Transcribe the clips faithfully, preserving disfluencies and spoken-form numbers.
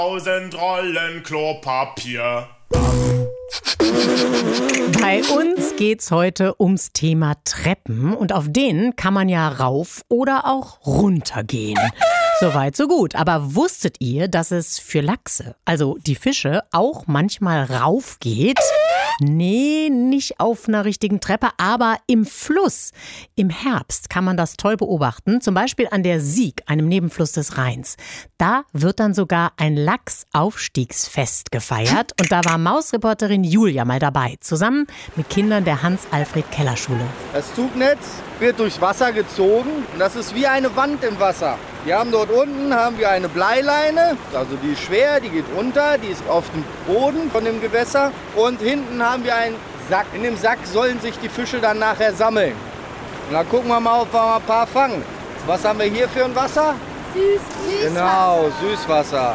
Tausend Rollen Klopapier. Bei uns geht's heute ums Thema Treppen und auf denen kann man ja rauf oder auch runter gehen. Soweit, so gut. Aber wusstet ihr, dass es für Lachse, also die Fische, auch manchmal rauf geht? Nee, nicht auf einer richtigen Treppe, aber im Fluss. Im Herbst kann man das toll beobachten, zum Beispiel an der Sieg, einem Nebenfluss des Rheins. Da wird dann sogar ein Lachsaufstiegsfest gefeiert und da war Mausreporterin Julia mal dabei, zusammen mit Kindern der Hans-Alfred-Keller-Schule. Das Zugnetz wird durchs Wasser gezogen und das ist wie eine Wand im Wasser. Wir haben dort unten haben wir eine Bleileine, also die ist schwer, die geht runter, die ist auf dem Boden von dem Gewässer. Und hinten haben wir einen Sack. In dem Sack sollen sich die Fische dann nachher sammeln. Und dann gucken wir mal, ob wir mal ein paar fangen. Was haben wir hier für ein Wasser? Süß, Süßwasser. Genau, Süßwasser.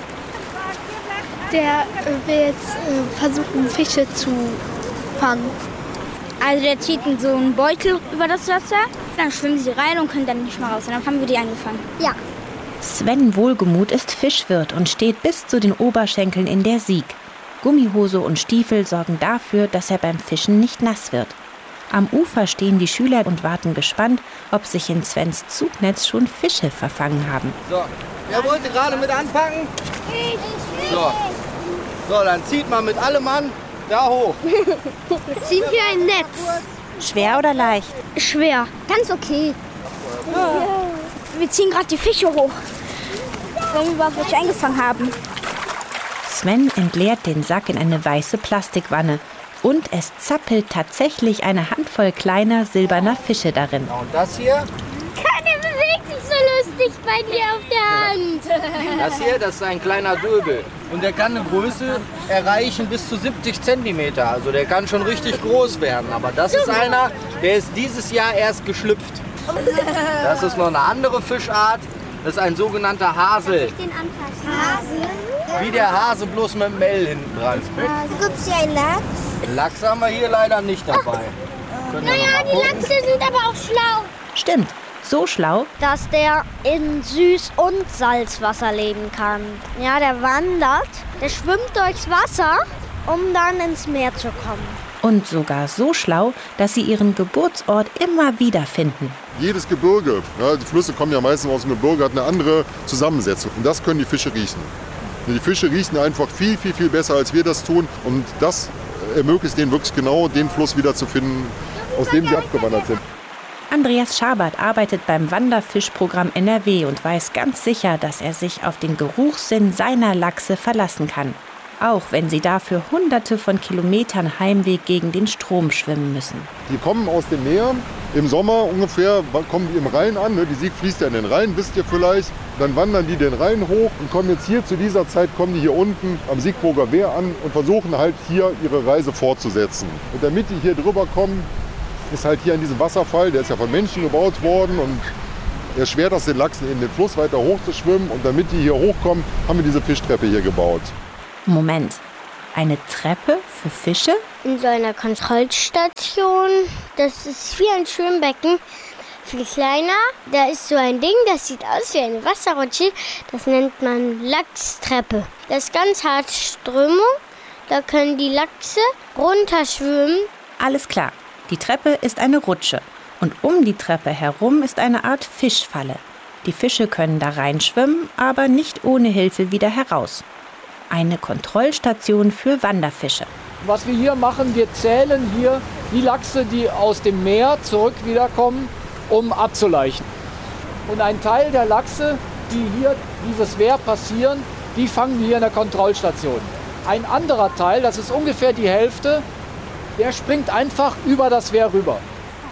Der will jetzt äh, versuchen, Fische zu fangen. Also der zieht so einen Beutel über das Wasser, dann schwimmen sie rein und können dann nicht mehr raus. Und dann haben wir die angefangen. Ja. Sven Wohlgemuth ist Fischwirt und steht bis zu den Oberschenkeln in der Sieg. Gummihose und Stiefel sorgen dafür, dass er beim Fischen nicht nass wird. Am Ufer stehen die Schüler und warten gespannt, ob sich in Svens Zugnetz schon Fische verfangen haben. So, wer wollte gerade mit anpacken? Ich. So. So, dann zieht man mit allem an, da hoch. Wir ziehen hier ein Netz. Schwer oder leicht? Schwer. Ganz okay. Ja. Wir ziehen gerade die Fische hoch, wenn wir überhaupt welche eingefangen haben. Sven entleert den Sack in eine weiße Plastikwanne und es zappelt tatsächlich eine Handvoll kleiner silberner Fische darin. Und das hier? Der bewegt sich so lustig bei dir auf der Hand. Das hier, das ist ein kleiner Döbel. Und der kann eine Größe erreichen bis zu siebzig Zentimeter. Also der kann schon richtig groß werden. Aber das ist einer, der ist dieses Jahr erst geschlüpft. Das ist noch eine andere Fischart. Das ist ein sogenannter Hasel. Den anfassen. Hase? Wie der Hase, bloß mit dem L hinten dran. Gibt es hier einen Lachs? Lachs haben wir hier leider nicht dabei. Können wir Naja, noch mal die gucken. Lachse sind aber auch schlau. Stimmt, so schlau, Dass der in Süß- und Salzwasser leben kann. Ja, der wandert, der schwimmt durchs Wasser, um dann ins Meer zu kommen. und sogar so schlau, dass sie ihren Geburtsort immer wieder finden. Jedes Gebirge, ja, die Flüsse kommen ja meistens aus dem Gebirge, hat eine andere Zusammensetzung. Und das können die Fische riechen. Die Fische riechen einfach viel, viel, viel besser, als wir das tun. Und das ermöglicht denen wirklich genau den Fluss wiederzufinden, aus dem sie abgewandert sind. Andreas Schabert arbeitet beim Wanderfischprogramm N R W und weiß ganz sicher, dass er sich auf den Geruchssinn seiner Lachse verlassen kann. Auch wenn sie dafür hunderte von Kilometern Heimweg gegen den Strom schwimmen müssen. Die kommen aus dem Meer, im Sommer ungefähr kommen die im Rhein an. Ne? Die Sieg fließt ja in den Rhein, wisst ihr vielleicht. Dann wandern die den Rhein hoch und kommen jetzt hier zu dieser Zeit, kommen die hier unten am Siegburger Wehr an und versuchen halt hier ihre Reise fortzusetzen. Und damit die hier drüber kommen, ist halt hier an diesem Wasserfall, der ist ja von Menschen gebaut worden und erschwert das den Lachsen in den Fluss weiter hoch zu schwimmen. Und damit die hier hochkommen, haben wir diese Fischtreppe hier gebaut. Moment, eine Treppe für Fische? In so einer Kontrollstation. Das ist wie ein Schwimmbecken, viel kleiner. Da ist so ein Ding, das sieht aus wie eine Wasserrutsche. Das nennt man Lachstreppe. Das ist ganz hart Strömung. Da können die Lachse runterschwimmen. Alles klar, die Treppe ist eine Rutsche. Und um die Treppe herum ist eine Art Fischfalle. Die Fische können da reinschwimmen, aber nicht ohne Hilfe wieder heraus. Eine Kontrollstation für Wanderfische. Was wir hier machen, wir zählen hier die Lachse, die aus dem Meer zurück wiederkommen, um abzuleichen. Und ein Teil der Lachse, die hier dieses Wehr passieren, die fangen wir hier in der Kontrollstation. Ein anderer Teil, das ist ungefähr die Hälfte, der springt einfach über das Wehr rüber.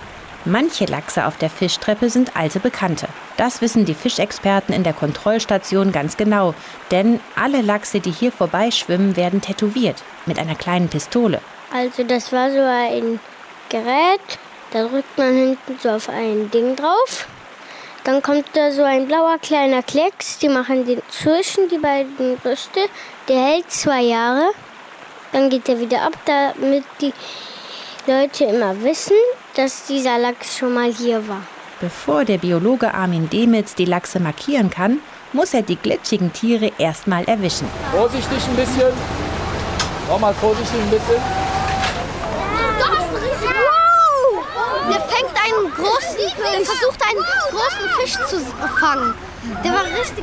Manche Lachse auf der Fischtreppe sind alte Bekannte. Das wissen die Fischexperten in der Kontrollstation ganz genau. Denn alle Lachse, die hier vorbeischwimmen, werden tätowiert mit einer kleinen Pistole. Also das war so ein Gerät, da drückt man hinten so auf ein Ding drauf. Dann kommt da so ein blauer kleiner Klecks, die machen den zwischen die beiden Brüste. Der hält zwei Jahre, dann geht er wieder ab, damit die Leute immer wissen, dass dieser Lachs schon mal hier war. Bevor der Biologe Armin Demitz die Lachse markieren kann, muss er die glitschigen Tiere erstmal erwischen. Vorsichtig ein bisschen. Nochmal vorsichtig ein bisschen. Wow! Der fängt einen großen, der versucht einen großen Fisch zu fangen. Der war richtig.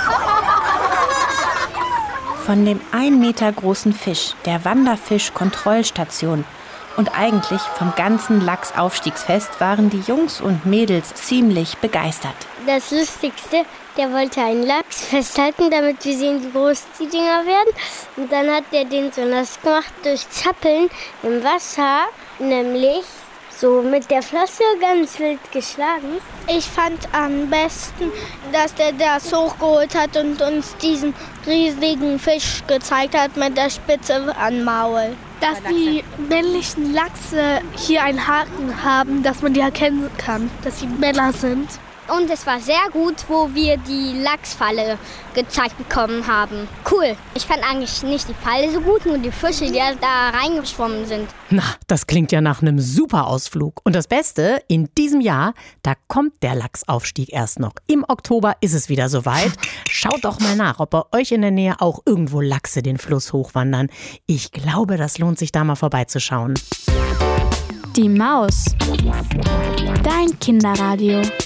Von dem ein Meter großen Fisch, der Wanderfisch-Kontrollstation und eigentlich vom ganzen Lachsaufstiegsfest waren die Jungs und Mädels ziemlich begeistert. Das Lustigste, der wollte einen Lachs festhalten, damit wir sehen, wie groß die Dinger werden. Und dann hat der den so nass gemacht durch Zappeln im Wasser, nämlich so mit der Flosse ganz wild geschlagen. Ich fand am besten, dass der das hochgeholt hat und uns diesen riesigen Fisch gezeigt hat mit der Spitze am Maul. Dass die männlichen Lachse hier einen Haken haben, dass man die erkennen kann, dass sie Männer sind. Und es war sehr gut, wo wir die Lachsfalle gezeigt bekommen haben. Cool. Ich fand eigentlich nicht die Falle so gut, nur die Fische, die da reingeschwommen sind. Na, das klingt ja nach einem super Ausflug. Und das Beste, in diesem Jahr, da kommt der Lachsaufstieg erst noch. Im Oktober ist es wieder soweit. Schaut doch mal nach, ob bei euch in der Nähe auch irgendwo Lachse den Fluss hochwandern. Ich glaube, das lohnt sich da mal vorbeizuschauen. Die Maus. Dein Kinderradio.